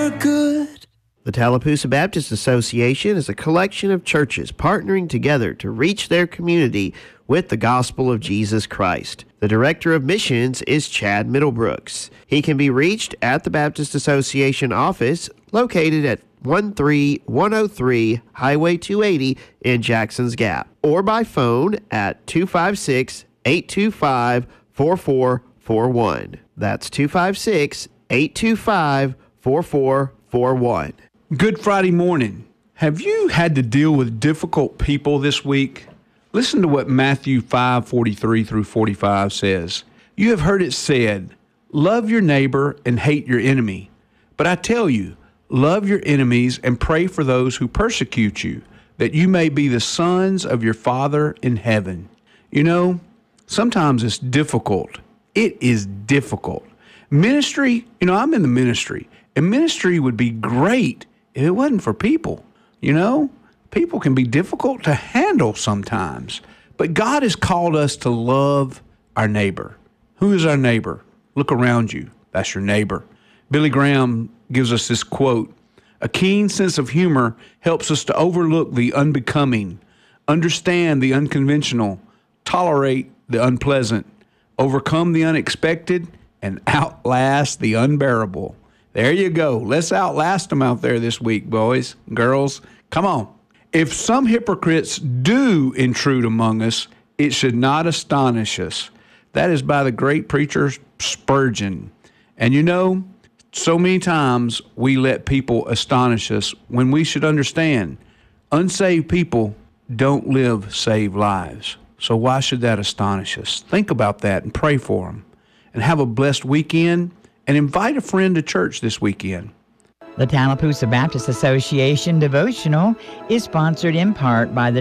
for good. The Tallapoosa Baptist Association is a collection of churches partnering together to reach their community with the gospel of Jesus Christ. The Director of Missions is Chad Middlebrooks. He can be reached at the Baptist Association office located at 13103 Highway 280 in Jackson's Gap, or by phone at 256-825-4441. That's 256-825-4441. Good Friday morning. Have you had to deal with difficult people this week? Listen to what Matthew 5:43 through 45 says. You have heard it said, love your neighbor and hate your enemy. But I tell you, love your enemies and pray for those who persecute you, that you may be the sons of your Father in heaven. You know, sometimes it's difficult. It is difficult. Ministry, I'm in the ministry, and ministry would be great if it wasn't for people. People can be difficult to handle sometimes, but God has called us to love our neighbor. Who is our neighbor? Look around you. That's your neighbor. Billy Graham gives us this quote: a keen sense of humor helps us to overlook the unbecoming, understand the unconventional, tolerate the unpleasant, overcome the unexpected, and outlast the unbearable. There you go. Let's outlast them out there this week, boys, girls. Come on. If some hypocrites do intrude among us, it should not astonish us. That is by the great preacher Spurgeon. And so many times we let people astonish us when we should understand unsaved people don't live saved lives. So why should that astonish us? Think about that and pray for them. And have a blessed weekend, and invite a friend to church this weekend. The Tallapoosa Baptist Association devotional is sponsored in part by the